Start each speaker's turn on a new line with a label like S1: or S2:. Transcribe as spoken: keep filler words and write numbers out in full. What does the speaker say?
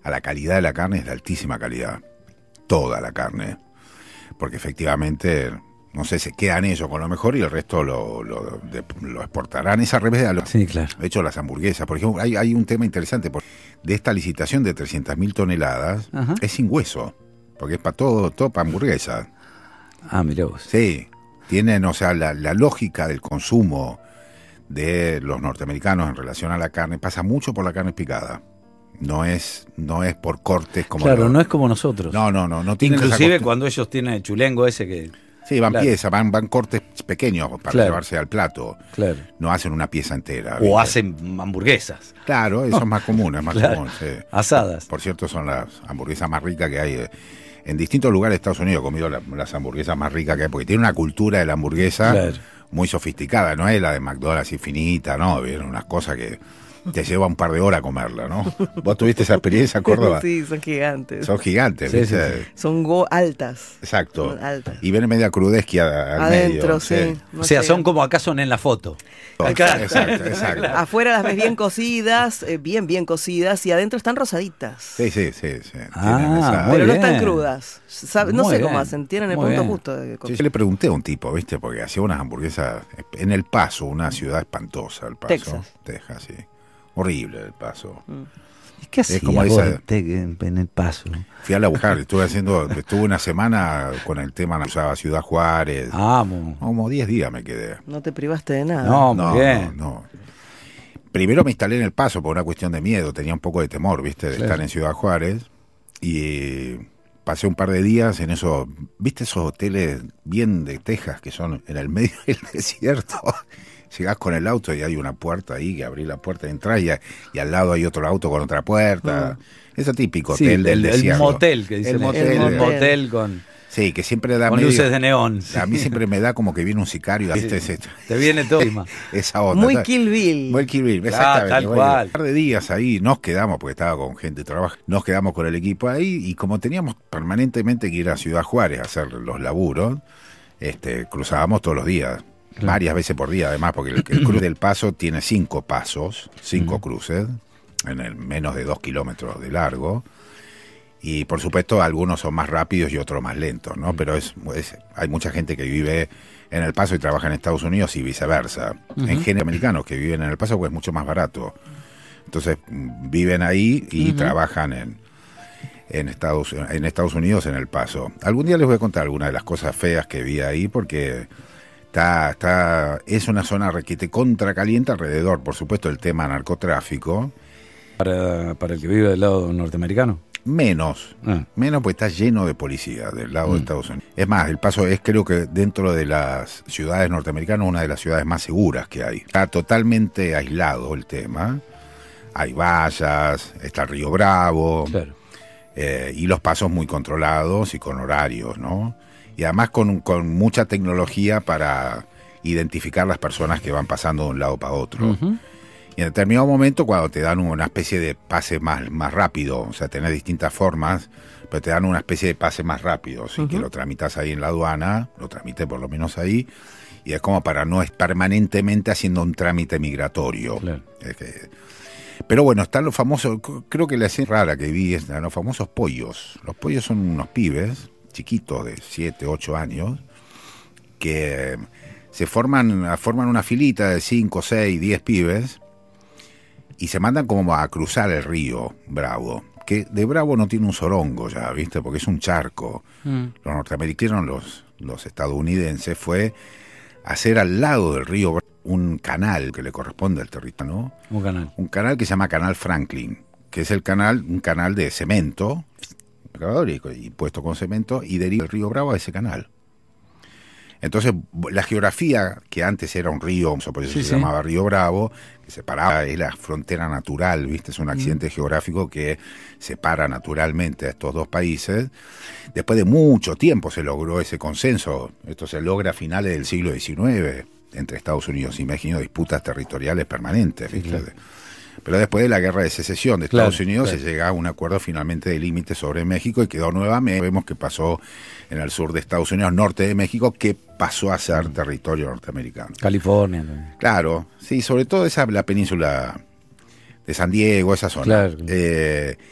S1: a la calidad de la carne, es de altísima calidad. Toda la carne. Porque efectivamente, no sé, se quedan ellos con lo mejor y el resto lo, lo, de, lo exportarán. Es al revés de lo,
S2: sí, claro.
S1: De hecho, las hamburguesas, por ejemplo, hay, hay un tema interesante. De esta licitación de trescientas mil toneladas, ajá, es sin hueso. Porque es para todo, todo para hamburguesa.
S2: Ah, mirá vos.
S1: Sí. Tienen, o sea, la, la lógica del consumo de los norteamericanos en relación a la carne pasa mucho por la carne picada. No es no es por cortes como...
S2: Claro,
S1: lo,
S2: no es como nosotros.
S1: No, no, no. no tienen
S2: Inclusive cuando ellos tienen el chulengo ese que...
S1: Sí, van
S2: claro,
S1: piezas, van, van cortes pequeños para claro, llevarse al plato.
S2: Claro.
S1: No hacen una pieza entera.
S2: O ¿viste? Hacen hamburguesas.
S1: Claro, eso es más común, es más
S2: claro,
S1: común. Sí.
S2: Asadas.
S1: Por cierto, son las hamburguesas más ricas que hay. En distintos lugares de Estados Unidos he comido la, las hamburguesas más ricas que hay, porque tiene una cultura de la hamburguesa claro, muy sofisticada, no es la de McDonald's y finita, no, vieron unas cosas que te lleva un par de horas comerla, ¿no? ¿Vos tuviste esa experiencia, Córdoba?
S3: Sí, son gigantes.
S1: Son gigantes, sí, ¿viste?
S3: Sí, sí. Son go altas.
S1: Exacto.
S3: Son altas.
S1: Y viene media crudesqui al
S3: adentro,
S1: medio.
S3: sí.
S1: sí.
S3: No
S2: o sea,
S3: sé.
S2: son como acá son en la foto.
S1: Exacto, exacto, exacto.
S3: Afuera las ves bien cocidas, eh, bien, bien cocidas, y adentro están rosaditas.
S1: Sí, sí, sí. sí.
S2: Ah,
S1: esa...
S3: Pero
S2: bien,
S3: no están crudas. Sabe, no
S2: muy
S3: sé
S2: bien,
S3: cómo hacen, tienen el
S2: muy
S3: punto
S2: bien,
S3: justo. De
S1: sí, yo le pregunté a un tipo, ¿viste? Porque hacía unas hamburguesas en El Paso, una ciudad espantosa, El Paso.
S3: Texas.
S1: Texas, sí. Horrible El Paso.
S2: Mm. ¿Qué hacía
S1: como
S2: vos
S1: esa...
S2: en, en El Paso?
S1: Fui a la buscar, estuve haciendo, estuve una semana con el tema, usaba Ciudad Juárez.
S2: Ah, muy...
S1: Como diez días me quedé.
S3: No te privaste de nada.
S2: No,
S1: no,
S2: muy bien.
S1: no, no. Primero me instalé en El Paso por una cuestión de miedo, tenía un poco de temor, ¿viste? De claro, estar en Ciudad Juárez. Y pasé un par de días en esos, ¿viste esos hoteles bien de Texas que son en el medio del desierto? Llegás con el auto y hay una puerta ahí, que abrí la puerta y entrás y, y al lado hay otro auto con otra puerta. Mm. Ese típico
S2: sí,
S1: hotel del
S2: el,
S1: desierto.
S2: El motel, que dicen.
S1: El motel,
S2: el
S1: el
S2: motel, motel con...
S1: Sí, que siempre da
S2: con
S1: medio,
S2: luces de neón.
S1: A mí siempre me da como que viene un sicario.
S2: Sí,
S1: ¿viste?
S2: Te viene todo.
S1: Esa onda.
S3: Muy Kill Bill.
S1: Muy Kill Bill,
S2: claro,
S1: exactamente.
S2: Tal
S1: bueno,
S2: cual.
S1: Un par de días ahí nos quedamos, porque estaba con gente de trabajo, nos quedamos con el equipo ahí y como teníamos permanentemente que ir a Ciudad Juárez a hacer los laburos, este, cruzábamos todos los días. Claro. Varias veces por día, además, porque el, el cruce del Paso tiene cinco pasos, cinco uh-huh. cruces, en el menos de dos kilómetros de largo. Y por supuesto algunos son más rápidos y otros más lentos, ¿no? Pero es, es hay mucha gente que vive en El Paso y trabaja en Estados Unidos y viceversa. Uh-huh. En general americanos que viven en El Paso pues es mucho más barato. Entonces viven ahí y uh-huh. trabajan en, en, Estados, en Estados Unidos en El Paso. Algún día les voy a contar algunas de las cosas feas que vi ahí porque está, está, es una zona que te contracalienta alrededor, por supuesto, el tema narcotráfico.
S2: Para, para el que vive del lado norteamericano.
S1: Menos, ah. menos porque está lleno de policía del lado mm. de Estados Unidos. Es más, El Paso es creo que dentro de las ciudades norteamericanas una de las ciudades más seguras que hay. Está totalmente aislado el tema. Hay vallas, está el Río Bravo,
S2: claro.
S1: eh, y los pasos muy controlados y con horarios, ¿no? Y además con, con mucha tecnología para identificar las personas que van pasando de un lado para otro. Uh-huh. Y en determinado momento, cuando te dan una especie de pase más, más rápido, o sea, tenés distintas formas, pero te dan una especie de pase más rápido, ¿sí? Uh-huh. Que lo tramitas ahí en la aduana, lo tramité por lo menos ahí, y es como para no estar permanentemente haciendo un trámite migratorio.
S2: Claro.
S1: Es que, pero bueno, están los famosos, creo que la escena rara que vi es los famosos pollos. Los pollos son unos pibes chiquitos de siete, ocho años, que se forman, forman una filita de cinco, seis, diez pibes, y se mandan como a cruzar el río Bravo, que de Bravo no tiene un sorongo ya, ¿viste? Porque es un charco. Mm. Los norteamericanos, los, los estadounidenses, fue hacer al lado del río Bravo un canal que le corresponde al territorio, ¿no?
S2: Un canal.
S1: Un canal que se llama Canal Franklin, que es el canal, un canal de cemento, y puesto con cemento, y deriva el río Bravo a ese canal. Entonces, la geografía, que antes era un río, por eso sí, se sí. llamaba Río Bravo, que separaba, es la frontera natural, ¿viste? Es un accidente mm. geográfico que separa naturalmente a estos dos países. Después de mucho tiempo se logró ese consenso. Esto se logra a finales del siglo diecinueve, entre Estados Unidos y México, disputas territoriales permanentes, ¿viste? Sí, claro. Pero después de la guerra de secesión de Estados claro, Unidos claro. se llega a un acuerdo finalmente de límites sobre México y quedó nuevamente. Vemos que pasó en el sur de Estados Unidos, norte de México, que pasó a ser territorio norteamericano.
S2: California. ¿no?
S1: Claro, sí, sobre todo esa la península de San Diego, esa zona.
S2: Claro.
S1: Eh,